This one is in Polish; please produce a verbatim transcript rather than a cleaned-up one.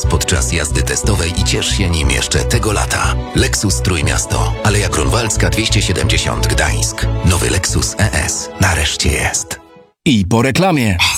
teraz podczas jazdy testowej i ciesz się nim jeszcze tego lata. Lexus Trójmiasto, Aleja Grunwaldzka dwieście siedemdziesiąt Gdańsk. Nowy Lexus E S nareszcie jest. I po reklamie.